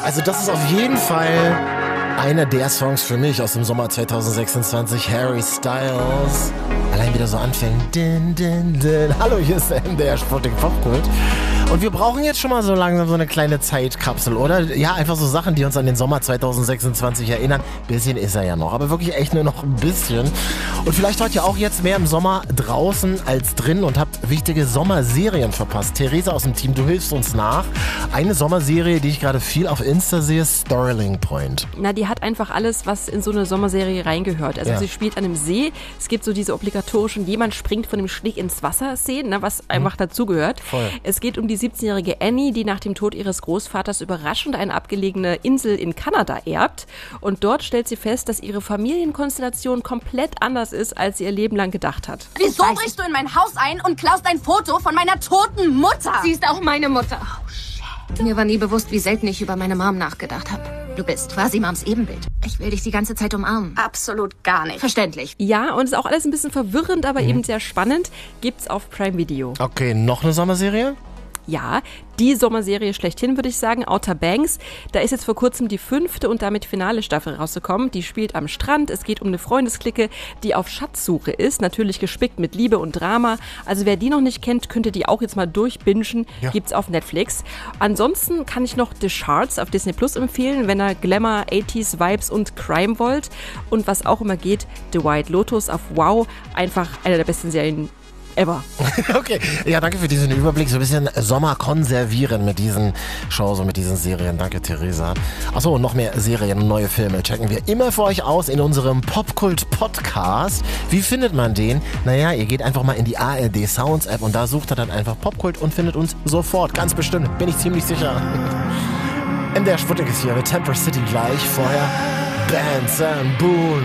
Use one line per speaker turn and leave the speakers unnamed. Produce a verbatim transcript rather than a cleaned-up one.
Also das ist auf jeden Fall einer der Songs für mich aus dem Sommer zwanzig sechsundzwanzig, Harry Styles. Allein wieder so anfängt. Din, din, din. Hallo, hier ist der M D R Sputnik Popkult. Und wir brauchen jetzt schon mal so langsam so eine kleine Zeitkapsel, oder? Ja, einfach so Sachen, die uns an den Sommer zwanzig sechsundzwanzig erinnern. Bisschen ist er ja noch, aber wirklich echt nur noch ein bisschen. Und vielleicht wart ihr auch jetzt mehr im Sommer draußen als drin und habt wichtige Sommerserien verpasst. Theresa aus dem Team, du hilfst uns nach. Eine Sommerserie, die ich gerade viel auf Insta sehe, Storyling Point.
Na, die hat einfach alles, was in so eine Sommerserie reingehört. Also
Ja.
sie spielt an einem See. Es gibt so diese obligatorischen, jemand springt von dem Steg ins Wasser Szenen, ne, was einfach dazugehört.
Voll.
Es geht um die siebzehnjährige Annie, die nach dem Tod ihres Großvaters überraschend eine abgelegene Insel in Kanada erbt. Und dort stellt sie fest, dass ihre Familienkonstellation komplett anders ist, als sie ihr Leben lang gedacht hat.
Wieso brichst du in mein Haus ein und klaust ein Foto von meiner toten Mutter?
Sie ist auch meine Mutter. Oh, shit. Mir war nie bewusst, wie selten ich über meine Mom nachgedacht habe. Du bist quasi Moms Ebenbild. Ich will dich die ganze Zeit umarmen.
Absolut gar nicht.
Verständlich.
Ja, und es ist auch alles ein bisschen verwirrend, aber eben sehr spannend. Gibt's auf Prime Video.
Okay, noch eine Sommerserie?
Ja, die Sommerserie schlechthin, würde ich sagen, Outer Banks. Da ist jetzt vor kurzem die fünfte und damit finale Staffel rausgekommen. Die spielt am Strand. Es geht um eine Freundesklicke, die auf Schatzsuche ist. Natürlich gespickt mit Liebe und Drama. Also wer die noch nicht kennt, könnte die auch jetzt mal durchbingen.
Ja.
Gibt's auf Netflix. Ansonsten kann ich noch The Shards auf Disney Plus empfehlen, wenn ihr Glamour, achtziger Vibes und Crime wollt. Und was auch immer geht, The White Lotus auf Wow. Einfach einer der besten Serien ever.
Okay, ja, danke für diesen Überblick. So ein bisschen Sommer konservieren mit diesen Shows und mit diesen Serien. Danke, Theresa. Achso, und noch mehr Serien und neue Filme checken wir immer für euch aus in unserem Popkult-Podcast. Wie findet man den? Naja, ihr geht einfach mal in die A R D Sounds App und da sucht ihr dann einfach Popkult und findet uns sofort. Ganz bestimmt, bin ich ziemlich sicher. M D R Sputnik ist hier mit Temper City gleich. Vorher Dance and Boon.